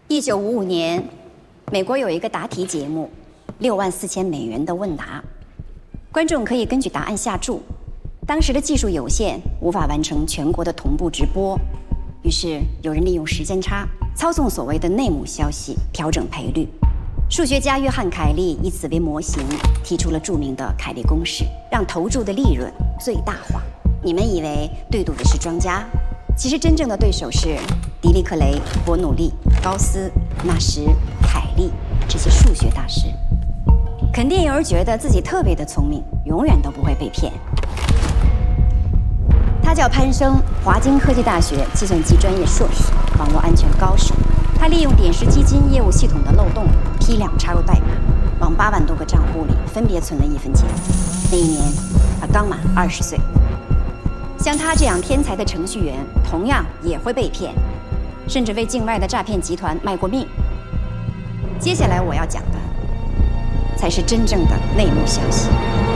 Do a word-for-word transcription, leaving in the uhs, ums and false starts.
一九五五年，美国有一个答题节目，六万四千美元的问答，观众可以根据答案下注。当时的技术有限，无法完成全国的同步直播，于是有人利用时间差，操纵所谓的内幕消息，调整赔率。数学家约翰·凯利以此为模型，提出了著名的凯利公式，让投注的利润最大化。你们以为对赌的是庄家，其实真正的对手是狄利克雷、伯努利、高斯、纳什、凯利这些数学大师。肯定有人觉得自己特别的聪明，永远都不会被骗。他叫潘生，华京科技大学计算机专业硕士，网络安全高手。他利用点石基金业务系统的漏洞，批量插入代码，往八万多个账户里分别存了一分钱。那一年，他刚满二十岁。像他这样天才的程序员，同样也会被骗，甚至为境外的诈骗集团卖过命。接下来我要讲的，才是真正的内幕消息。